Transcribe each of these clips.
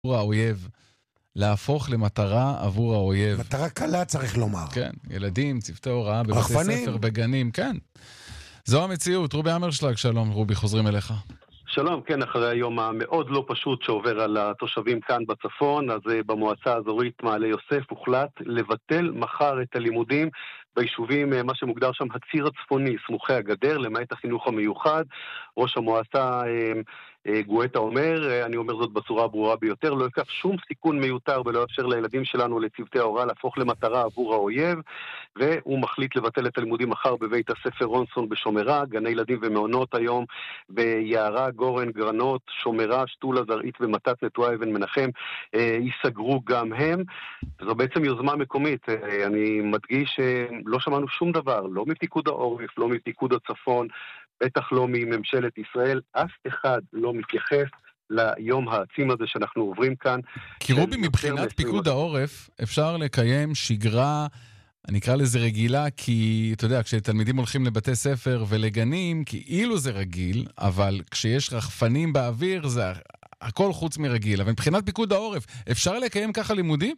האויב, להפוך למטרה עבור האויב. מטרה קלה צריך לומר. כן, ילדים, צוותי הוראה, בבתי רחפנים. ספר, בגנים, כן. זו המציאות. רובי אמרשלג, שלום, רובי, חוזרים אליך. שלום, כן, אחרי היום המאוד לא פשוט שעובר על התושבים כאן בצפון, אז במועצה האזורית מעלה יוסף הוחלט לבטל מחר את הלימודים ביישובים, מה שמוגדר שם הציר הצפוני, סמוכי הגדר, למעט החינוך המיוחד. ראש המועצה גואטה אומר, אני אומר זאת בצורה הברורה ביותר, לא יקח שום סיכון מיותר ולא יאפשר לילדים שלנו, לצוותי ההוראה, להפוך למטרה עבור האויב, והוא מחליט לבטל את הלימודים מחר בבית הספר רונסון בשומרה, גני ילדים ומעונות היום ביערה, גורן, גרנות, שומרה, שטולה, זרעית ומתת, נטועה, אבן מנחם, ייסגרו גם הם. זו בעצם יוזמה מקומית. אני מדגיש שלא שמענו שום דבר, לא מפיקוד העורף, לא מפיקוד הצפון, בטח לא מממשלת ישראל, אף אחד לא מתייחס ליום העצים הזה שאנחנו עוברים כאן. כי רובי, מבחינת פיקוד העורף, אפשר לקיים שגרה, אני אקרא לזה רגילה, כי אתה יודע, כשתלמידים הולכים לבתי ספר ולגנים, כאילו זה רגיל, אבל כשיש רחפנים באוויר, זה הכל חוץ מרגיל. אבל מבחינת פיקוד העורף, אפשר לקיים ככה לימודים?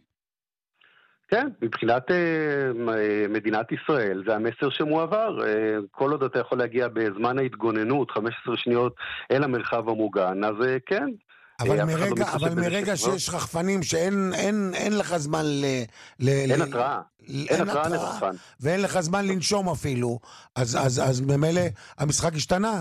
כן, מבחינת מדינת ישראל, זה המסר שמועבר. כל עוד אתה יכול להגיע בזמן ההתגוננות, 15 שניות אל המרחב המוגן, אז כן. אבל מרגע שיש רחפנים שאין לך זמן אין התראה. אין התראה לרחפן. ואין לך זמן לנשום אפילו, אז ממילא המשחק השתנה.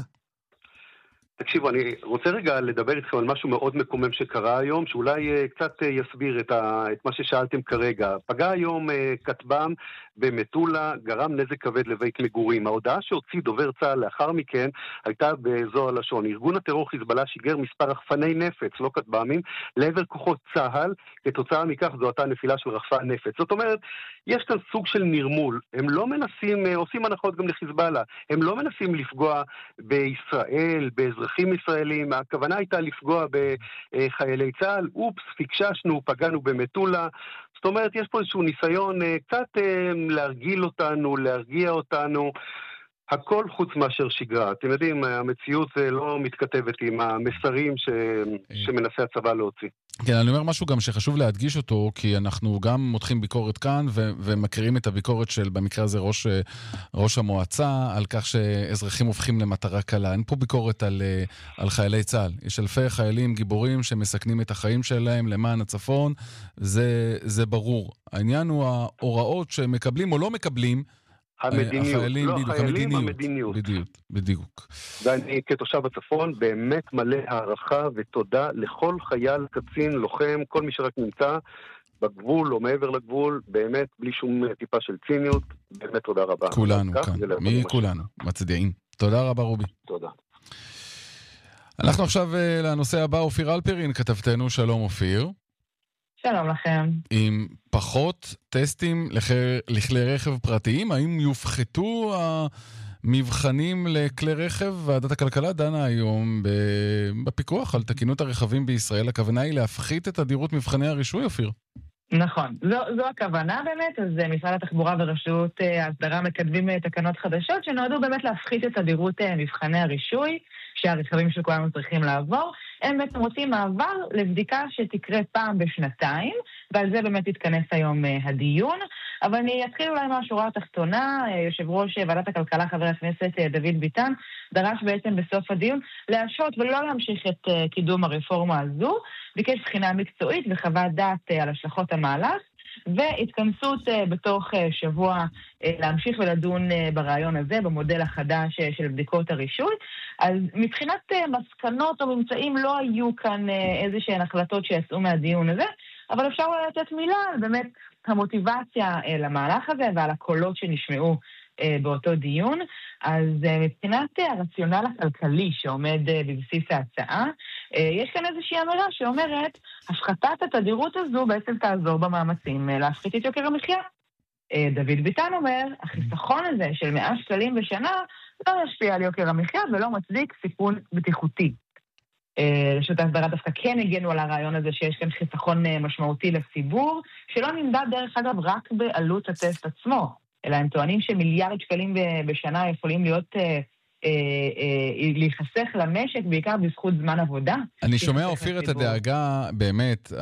תקשיבו, אני רוצה רגע לדבר איתכם על משהו מאוד מקומם שקרה היום, שאולי קצת יסביר את מה ששאלתם כרגע. פגע היום כטב"ם במטולה, גרם נזק כבד לבית מגורים. ההודעה שהוציא דובר צה"ל לאחר מכן הייתה בזו הלשון. ארגון הטרור חיזבאללה שיגר מספר רחפני נפץ, לא כטב"מים, לעבר כוחות צה"ל, כתוצאה מכך זו הייתה נפילה של רחפן נפץ. זאת אומרת, יש כאן סוג של נרמול. הם לא מנסים, עושים הנחות גם לחיזבאללה, הם לא מנסים לפגוע בישראל, באזרחים ישראלים, הכוונה הייתה לפגוע בחיילי צה"ל, אופס, פיקששנו, פגענו במטולה. זאת אומרת, יש פה איזשהו ניסיון קצת להרגיל אותנו, להרגיע אותנו, הכל חוץ מאשר שגרה. אתם יודעים, המציאות לא מתכתבת עם המסרים שמנסה הצבא להוציא. כן, אני אומר משהו גם שחשוב להדגיש אותו, כי אנחנו גם מותחים ביקורת כאן, ומקריאים את הביקורת של, במקרה הזה, ראש המועצה, על כך שאזרחים הופכים למטרה קלה. אין פה ביקורת על חיילי צה"ל. יש אלפי חיילים גיבורים שמסכנים את החיים שלהם למען הצפון, זה ברור. העניין הוא ההוראות שמקבלים או לא מקבלים, החיילים, המדיניות. בדיוק. ואני כתושב הצפון באמת מלא הערכה ותודה לכל חייל, קצין, לוחם, כל מי שרק נמצא בגבול או מעבר לגבול, באמת בלי שום טיפה של ציניות, באמת תודה רבה. כולנו כאן, מכולנו, מצדיעים. תודה רבה רובי. תודה. אנחנו עכשיו לנושא הבא, אופיר אלפרין, כתבתנו, שלום אופיר. שלום לכם. עם פחות טסטים לכלי רכב פרטיים, האם יופחתו המבחנים לכלי רכב? ועדת הכלכלה דנה היום בפיקוח על תקינות הרכבים בישראל. הכוונה היא להפחית את תדירות מבחני הרישוי, אופיר? נכון, זו הכוונה באמת. אז משרד התחבורה ורשות ההסדרה מקדמים תקנות חדשות שנועדו באמת להפחית את תדירות מבחני הרישוי שהרכבים של כולנו צריכים לעבור. הם בעצם רוצים מעבר לבדיקה שתקרה פעם בשנתיים, ועל זה באמת יתכנס היום הדיון. אבל אני אתחיל אולי מהשורה התחתונה. יושב ראש ועדת הכלכלה, חבר הכנסת דוד ביטן, דרש בעצם בסוף הדיון להשעות ולא להמשיך את קידום הרפורמה הזו, ביקש בחינה מקצועית וחוות דעת על השלכות המהלך, והתכנסות בתוך שבוע להמשיך ולדון ברעיון הזה, במודל החדש של בדיקות הרישוי. אז מבחינת מסקנות או ממצאים לא היו כאן איזה שהן החלטות שיצאו מהדיון הזה, אבל אפשר לתת מילה על באמת המוטיבציה למהלך הזה ועל הקולות שנשמעו באותו דיון. אז מבחינת הרציונל הכלכלי שעומד בבסיס ההצעה, יש כאן איזושהי אמירה שאומרת, הפחתת התדירות הזו בעצם תעזור במאמצים להפחית את יוקר המחיה. דוד ביטן אומר, החיסכון הזה של 100 שקלים בשנה לא ישפיע על יוקר המחיה ולא מצדיק סיכון בטיחותי. רשות ההסדרה דווקא כן הגנו על הרעיון הזה שיש כאן חיסכון משמעותי לציבור, שלא נמדד דרך אגב רק בעלות הטסט עצמו, אלא הם טוענים שמיליארד שקלים בשנה יכולים להיות להיחסך למשק, בעיקר בזכות זמן עבודה. אני שומע, אופיר, את הדאגה, באמת,